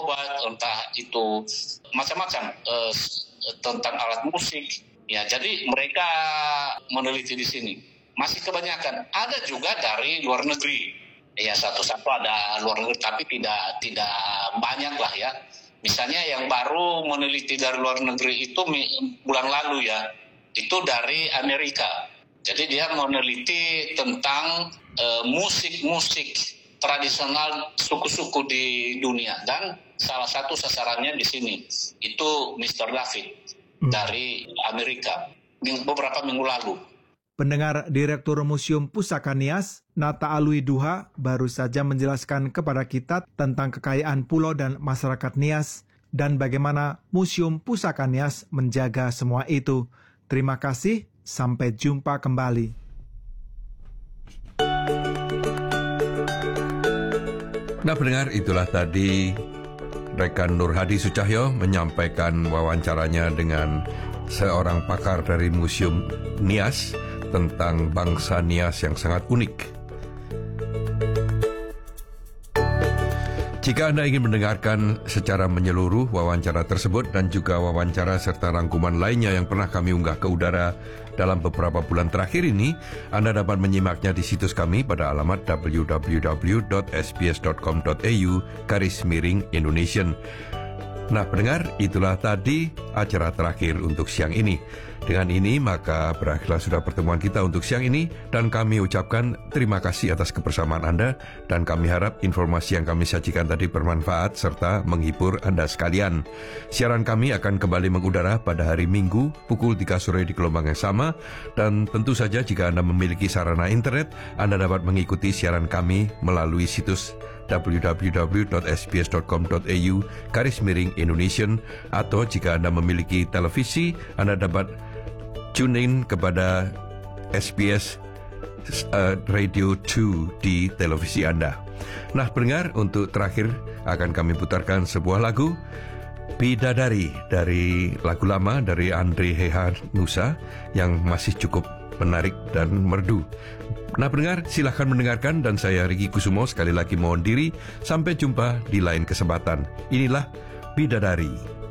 obat, entah itu macam-macam tentang alat musik. Ya, jadi mereka meneliti di sini. Masih kebanyakan. Ada juga dari luar negeri. Ya, satu-satu ada luar negeri, tapi tidak banyak lah ya. Misalnya yang baru meneliti dari luar negeri itu bulan lalu ya, itu dari Amerika. Jadi dia meneliti tentang musik-musik tradisional suku-suku di dunia, dan salah satu sasarannya di sini itu Mr. David dari Amerika beberapa minggu lalu. Pendengar, Direktur Museum Pusaka Nias, Nata Alwi Duha, baru saja menjelaskan kepada kita tentang kekayaan pulau dan masyarakat Nias dan bagaimana Museum Pusaka Nias menjaga semua itu. Terima kasih, sampai jumpa kembali. Nah pendengar, itulah tadi rekan Nur Hadi Sucahyo menyampaikan wawancaranya dengan seorang pakar dari Museum Nias tentang bangsa Nias yang sangat unik. Jika Anda ingin mendengarkan secara menyeluruh wawancara tersebut dan juga wawancara serta rangkuman lainnya yang pernah kami unggah ke udara dalam beberapa bulan terakhir ini, Anda dapat menyimaknya di situs kami pada alamat www.sbs.com.au/Indonesian. Nah pendengar, itulah tadi acara terakhir untuk siang ini. Dengan ini maka berakhirlah sudah pertemuan kita untuk siang ini, dan kami ucapkan terima kasih atas kebersamaan Anda, dan kami harap informasi yang kami sajikan tadi bermanfaat serta menghibur Anda sekalian. Siaran kami akan kembali mengudara pada hari Minggu pukul 3 sore di gelombang yang sama, dan tentu saja jika Anda memiliki sarana internet, Anda dapat mengikuti siaran kami melalui situs www.sbs.com.au/Indonesian, atau jika Anda memiliki televisi, Anda dapat tune in kepada SBS Radio 2 di televisi Anda. Nah pendengar, untuk terakhir akan kami putarkan sebuah lagu, Bidadari, dari lagu lama dari Andre Heha Nusa yang masih cukup menarik dan merdu. Nah pendengar, silahkan mendengarkan, dan saya Riki Kusumo sekali lagi mohon diri, sampai jumpa di lain kesempatan. Inilah Bidadari.